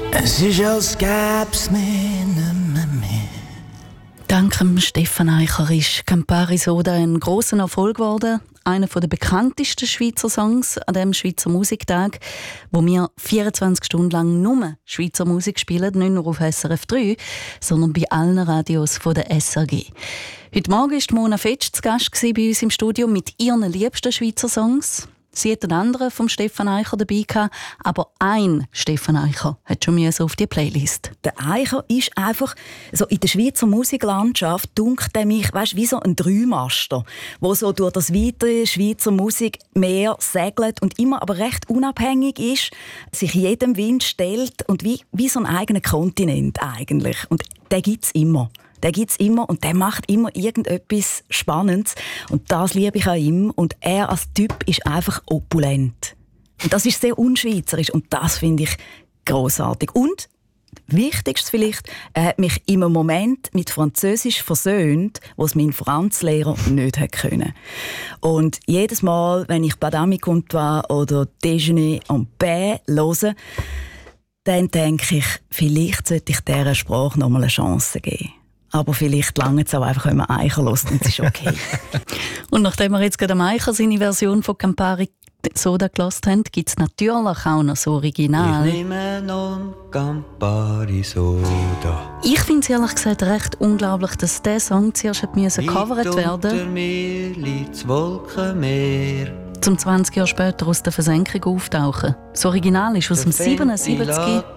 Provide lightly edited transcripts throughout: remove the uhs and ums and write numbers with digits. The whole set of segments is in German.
Es ist, als gäb's mich nicht mehr. Dank Stefan Eicher ist Campari Soda ein grosser Erfolg geworden. Einer der bekanntesten Schweizer Songs an diesem Schweizer Musiktag, wo wir 24 Stunden lang nur Schweizer Musik spielen, nicht nur auf SRF 3, sondern bei allen Radios von der SRG. Heute Morgen war Mona Fetsch zu Gast bei uns im Studio mit ihren liebsten Schweizer Songs. Sie hat einen anderen vom Stefan Eicher dabei gehabt, aber ein Stefan Eicher hat schon auf die Playlist. Der Eicher ist einfach so in der Schweizer Musiklandschaft dunkt er mich, weißt, wie so ein Dreimaster, wo so durch das weite Schweizer Musikmeer segelt und immer aber recht unabhängig ist, sich jedem Wind stellt und wie so ein eigener Kontinent eigentlich. Und den gibt's immer. Den gibt's immer und der macht immer irgendetwas Spannendes. Und das liebe ich an ihm. Und er als Typ ist einfach opulent. Und das ist sehr unschweizerisch und das finde ich grossartig. Und wichtigst vielleicht, er hat mich im Moment mit Französisch versöhnt, was mein Franzlehrer nicht hätte können. Und jedes Mal, wenn ich Badami Comptoir oder Déjeuner en paix höre, dann denke ich, vielleicht sollte ich dieser Sprache noch mal eine Chance geben. Aber vielleicht lange es auch einfach, wenn man Eicher hört und es ist okay. Und nachdem wir jetzt gerade am Eicher seine Version von Campari Soda gehört haben, gibt es natürlich auch noch das Original. Ich nehme noch Campari Soda. Ich finde es ehrlich gesagt recht unglaublich, dass dieser Song zuerst gecovert werden unter mir liegt das Wolkenmeer. zum 20 Jahre später aus der Versenkung auftauchen. Das Original ist aus dem 77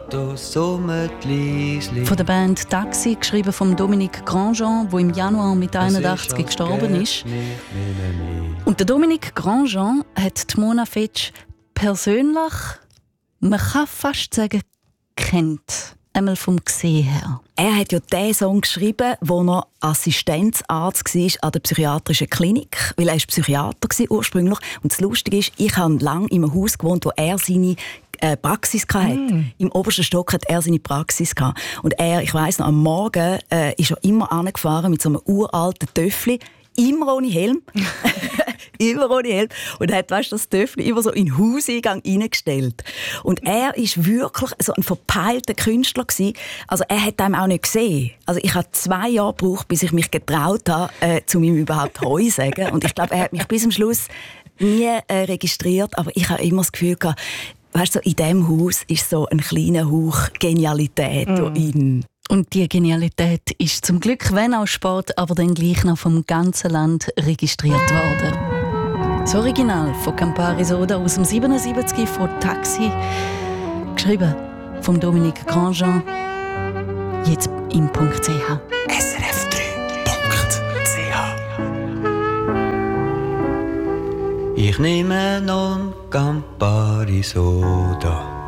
von der Band Taxi, geschrieben von Dominique Grandjean, der im Januar mit 81 gestorben ist. Und der Dominique Grandjean hat die Mona Fetsch persönlich, man kann fast sagen, kennt. Einmal vom Gesehen her. Er hat ja diesen Song geschrieben, als er Assistenzarzt war an der psychiatrischen Klinik, weil er Psychiater war ursprünglich. Und das Lustige ist, ich habe lange in einem Haus gewohnt, wo er seine Praxis hatte. Im obersten Stock hat er seine Praxis gehabt. Und er, ich weiss noch, am Morgen ist er immer angefahren mit so einem uralten Töffli, immer ohne Helm. Immer ohne Helm. Und er hat, weißt, das Töffel immer so in den Hauseingang reingestellt. Und er war wirklich so ein verpeilter Künstler gewesen. Also er hat einem auch nicht gesehen. Also ich habe 2 Jahre gebraucht, bis ich mich getraut habe, um ihm überhaupt Heu zu sagen. Und ich glaube, er hat mich bis zum Schluss nie registriert. Aber ich habe immer das Gefühl gehabt, weißt du, in diesem Haus ist so ein kleiner Hauch Genialität in. Und die Genialität ist zum Glück, wenn auch spät, aber dann gleich noch vom ganzen Land registriert worden. Das Original von Campari Soda aus dem 77 von Taxi, geschrieben von Dominique Grandjean, jetzt im .ch. srf3.ch. Ich nehme noch Campari Soda.